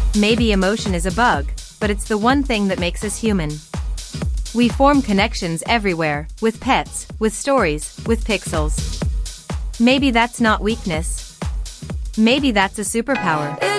Maybe emotion is a bug, but it's the one thing that makes us human. We form connections everywhere, with pets, with stories, with pixels. Maybe that's not weakness. Maybe that's a superpower.